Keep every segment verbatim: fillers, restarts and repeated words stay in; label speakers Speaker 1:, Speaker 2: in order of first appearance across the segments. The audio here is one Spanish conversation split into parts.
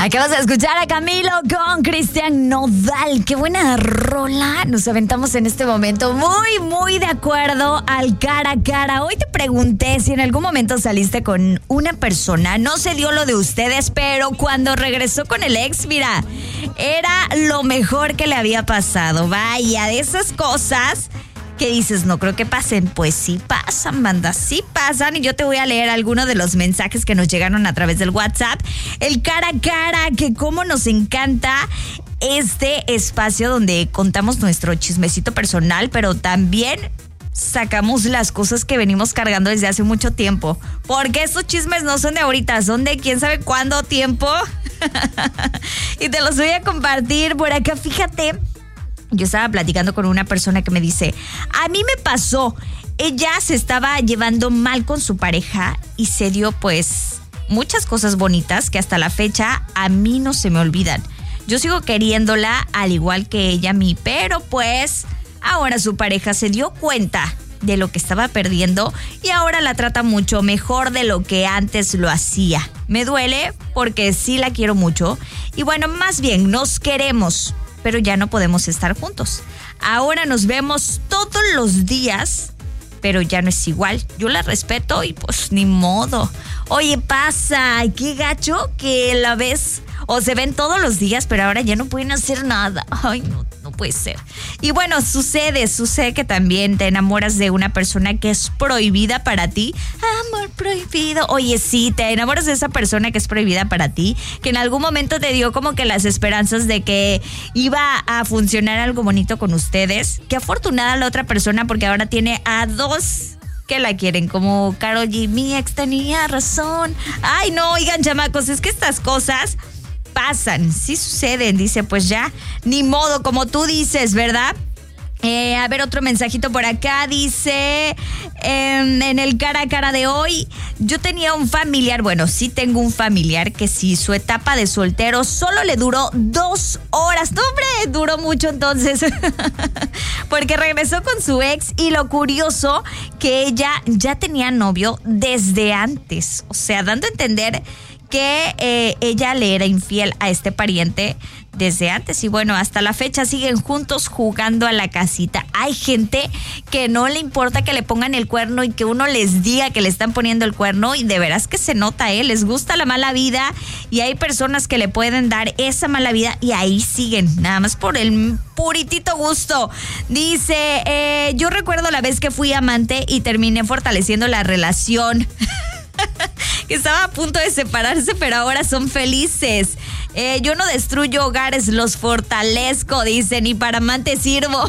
Speaker 1: Acabas de escuchar a Camilo con Cristian Nodal. Qué buena rola nos aventamos en este momento. Muy, muy de acuerdo al cara a cara. Hoy te pregunté si en algún momento saliste con una persona. No se dio lo de ustedes, pero cuando regresó con el ex, mira, era lo mejor que le había pasado. Vaya, de esas cosas que dices, no creo que pasen. Pues sí pasan, banda, sí pasan. Y yo te voy a leer algunos de los mensajes que nos llegaron a través del WhatsApp. El cara a cara, que cómo nos encanta este espacio donde contamos nuestro chismecito personal, pero también sacamos las cosas que venimos cargando desde hace mucho tiempo. Porque estos chismes no son de ahorita, son de quién sabe cuándo tiempo. Y te los voy a compartir por acá. Fíjate, yo estaba platicando con una persona que me dice, a mí me pasó, ella se estaba llevando mal con su pareja y se dio pues muchas cosas bonitas que hasta la fecha a mí no se me olvidan. Yo sigo queriéndola al igual que ella a mí, pero pues ahora su pareja se dio cuenta de lo que estaba perdiendo y ahora la trata mucho mejor de lo que antes lo hacía. Me duele porque sí la quiero mucho y bueno, más bien nos queremos, pero ya no podemos estar juntos. Ahora nos vemos todos los días, pero ya no es igual. Yo la respeto y pues ni modo. Oye, pasa, qué gacho que la ves o se ven todos los días, pero ahora ya no pueden hacer nada. Ay, no, no puede ser. Y bueno, sucede, sucede que también te enamoras de una persona que es prohibida para ti. Amor prohibido. Oye, sí, te enamoras de esa persona que es prohibida para ti, que en algún momento te dio como que las esperanzas de que iba a funcionar algo bonito con ustedes. Qué afortunada la otra persona porque ahora tiene a dos que la quieren, como Karol G. Mi ex tenía razón. Ay, no, oigan, chamacos, es que estas cosas pasan, sí suceden, dice, pues ya, ni modo, como tú dices, ¿verdad? Eh, a ver, otro mensajito por acá, dice, eh, en el cara a cara de hoy, yo tenía un familiar, bueno, sí tengo un familiar que sí, su etapa de soltero solo le duró dos horas, no, hombre, duró mucho entonces, porque regresó con su ex y lo curioso que ella ya tenía novio desde antes, o sea, dando a entender que eh, ella le era infiel a este pariente desde antes y bueno, hasta la fecha siguen juntos jugando a la casita. Hay gente que no le importa que le pongan el cuerno y que uno les diga que le están poniendo el cuerno y de veras que se nota, ¿eh? Les gusta la mala vida y hay personas que le pueden dar esa mala vida y ahí siguen, nada más por el puritito gusto. Dice, eh, yo recuerdo la vez que fui amante y terminé fortaleciendo la relación. Que estaba a punto de separarse, pero ahora son felices. Eh, yo no destruyo hogares, los fortalezco, dicen, y para amante sirvo.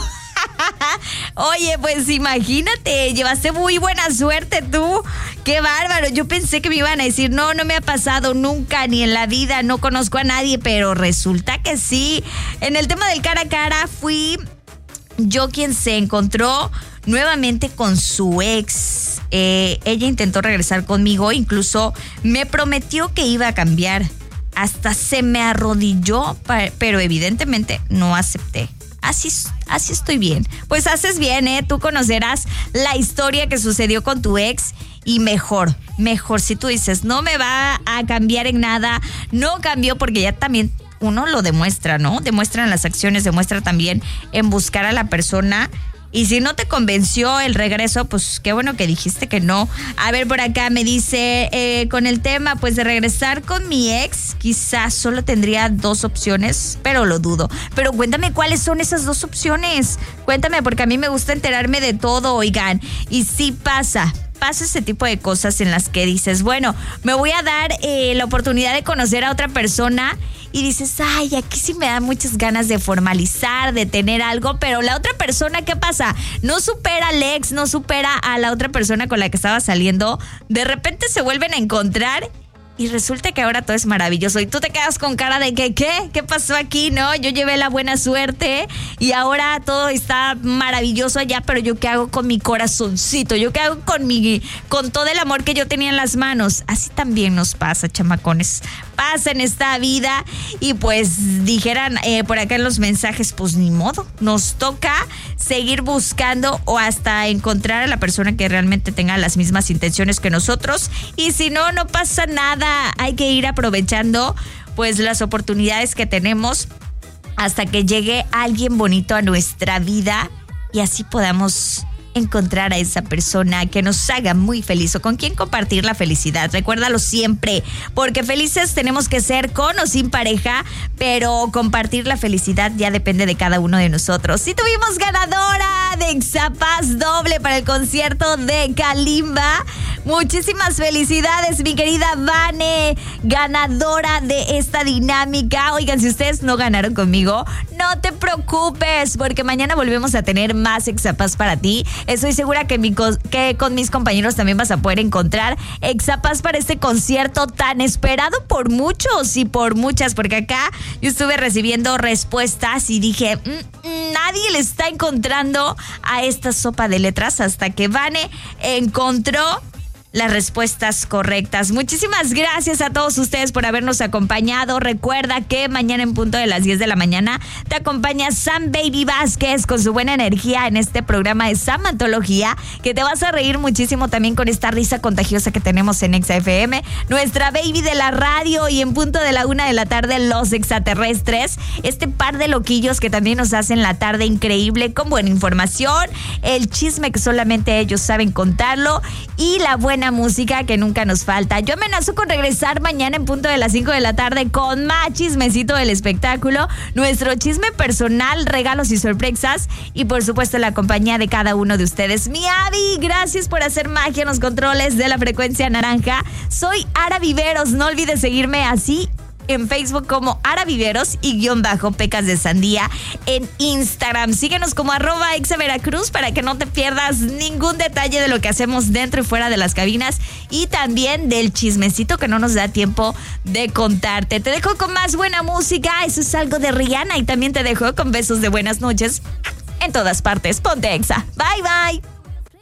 Speaker 1: Oye, pues imagínate, llevaste muy buena suerte tú. Qué bárbaro, yo pensé que me iban a decir, no, no me ha pasado nunca, ni en la vida, no conozco a nadie, pero resulta que sí. En el tema del cara a cara fui yo quien se encontró nuevamente con su ex. Eh, ella intentó regresar conmigo, incluso me prometió que iba a cambiar. Hasta se me arrodilló, pero evidentemente no acepté. Así, así estoy bien. Pues haces bien, ¿eh? Tú conocerás la historia que sucedió con tu ex y mejor, mejor si tú dices, no me va a cambiar en nada, no cambió porque ya también uno lo demuestra, ¿no? Demuestra en las acciones, demuestra también en buscar a la persona. Y si no te convenció el regreso, pues qué bueno que dijiste que no. A ver, por acá me dice, eh, con el tema, pues de regresar con mi ex, quizás solo tendría dos opciones, pero lo dudo. Pero cuéntame cuáles son esas dos opciones. Cuéntame, porque a mí me gusta enterarme de todo, oigan. Y sí pasa, pasa ese tipo de cosas en las que dices, bueno, me voy a dar eh, la oportunidad de conocer a otra persona. Y dices, ay, aquí sí me da muchas ganas de formalizar, de tener algo, pero la otra persona, ¿qué pasa? No supera al ex, no supera a la otra persona con la que estaba saliendo. De repente se vuelven a encontrar y resulta que ahora todo es maravilloso. Y tú te quedas con cara de que, ¿qué? ¿Qué pasó aquí? No, yo llevé la buena suerte y ahora todo está maravilloso allá, pero ¿yo qué hago con mi corazoncito? ¿Yo qué hago con mi, con todo el amor que yo tenía en las manos? Así también nos pasa, chamacones. Pasa en esta vida y pues dijeran eh, por acá en los mensajes, pues ni modo, nos toca seguir buscando o hasta encontrar a la persona que realmente tenga las mismas intenciones que nosotros y si no, no pasa nada, hay que ir aprovechando pues las oportunidades que tenemos hasta que llegue alguien bonito a nuestra vida y así podamos encontrar a esa persona que nos haga muy feliz o con quien compartir la felicidad. Recuérdalo siempre, porque felices tenemos que ser con o sin pareja, pero compartir la felicidad ya depende de cada uno de nosotros. Sí tuvimos ganadora de Exapass doble para el concierto de Kalimba. Muchísimas felicidades, mi querida Vane, ganadora de esta dinámica. Oigan, si ustedes no ganaron conmigo, no te preocupes, porque mañana volvemos a tener más Exapass para ti. Estoy segura que, mi co- que con mis compañeros también vas a poder encontrar Exapass para este concierto tan esperado por muchos y por muchas, porque acá yo estuve recibiendo respuestas y dije, mmm, nadie le está encontrando a esta sopa de letras hasta que Vane encontró las respuestas correctas. Muchísimas gracias a todos ustedes por habernos acompañado. Recuerda que mañana en punto de las diez de la mañana te acompaña Sam Baby Vázquez con su buena energía en este programa de Samantología, que te vas a reír muchísimo también con esta risa contagiosa que tenemos en Exa F M, nuestra baby de la radio, y en punto de la una de la tarde los extraterrestres, este par de loquillos que también nos hacen la tarde increíble con buena información, el chisme que solamente ellos saben contarlo y la buena música que nunca nos falta. Yo amenazo con regresar mañana en punto de las cinco de la tarde con más chismecito del espectáculo, nuestro chisme personal, regalos y sorpresas y por supuesto la compañía de cada uno de ustedes. Mi Avi, gracias por hacer magia en los controles de la frecuencia naranja. Soy Ara Viveros, no olvides seguirme así en Facebook como Ara Viveros y guión bajo Pecas de Sandía en Instagram. Síguenos como arroba Exa Veracruz para que no te pierdas ningún detalle de lo que hacemos dentro y fuera de las cabinas y también del chismecito que no nos da tiempo de contarte. Te dejo con más buena música, eso es algo de Rihanna, y también te dejo con besos de buenas noches en todas partes. Ponte Exa. Bye bye.